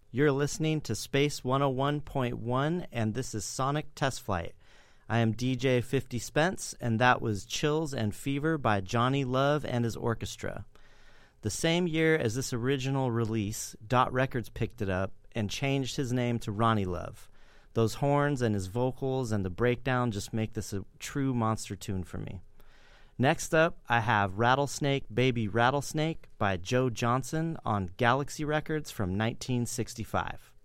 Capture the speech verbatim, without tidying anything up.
You're listening to Space one oh one point one, and this is Sonic Test Flight. I am D J fifty Spence, and that was Chills and Fever by Johnny Love and his orchestra. The same year as this original release, Dot Records picked it up and changed his name to Ronnie Love. Those horns and his vocals and the breakdown just make this a true monster tune for me. Next up, I have Rattlesnake Baby Rattlesnake by Joe Johnson on Galaxy Records from nineteen sixty-five.